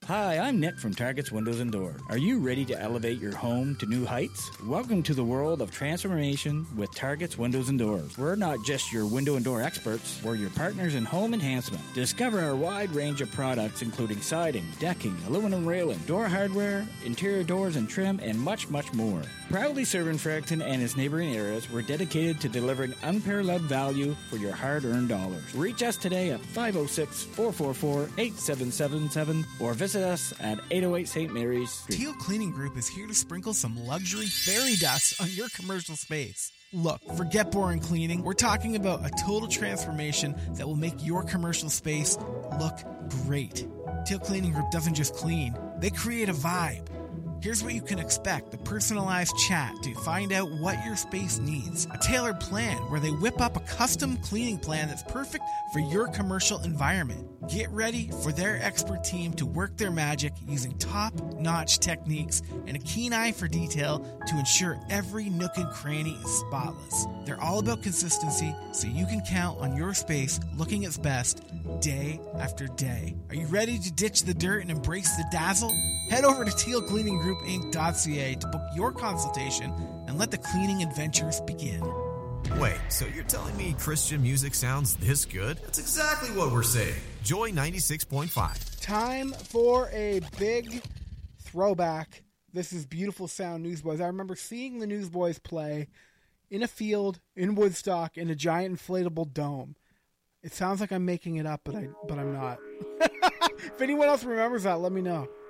Hi, I'm Nick from Target's Windows and Doors. Are you ready to elevate your home to new heights? Welcome to the world of transformation with Target's Windows and Doors. We're not just your window and door experts, we're your partners in home enhancement. Discover our wide range of products including siding, decking, aluminum railing, door hardware, interior doors and trim, and much, much more. Proudly serving Fredericton and its neighboring areas, we're dedicated to delivering unparalleled value for your hard-earned dollars. Reach us today at 506-444-8777 or visit us at 808 St. Mary's Street. Teal Cleaning Group is here to sprinkle some luxury fairy dust on your commercial space. Look, forget boring cleaning. We're talking about a total transformation that will make your commercial space look great. Teal Cleaning Group doesn't just clean, they create a vibe. Here's what you can expect: a personalized chat to find out what your space needs, a tailored plan where they whip up a custom cleaning plan that's perfect for your commercial environment. Get ready for their expert team to work their magic using top-notch techniques and a keen eye for detail to ensure every nook and cranny is spotless. They're all about consistency, so you can count on your space looking its best day after day. Are you ready to ditch the dirt and embrace the dazzle? Head over to tealcleaninggroupinc.ca to book your consultation and let the cleaning adventures begin. Wait, so you're telling me Christian music sounds this good? That's exactly what we're saying. Joy 96.5. Time for a big throwback. This is Beautiful Sound Newsboys. I remember seeing the Newsboys play in a field in Woodstock in a giant inflatable dome. It sounds like I'm making it up, but I'm not. If anyone else remembers that, let me know.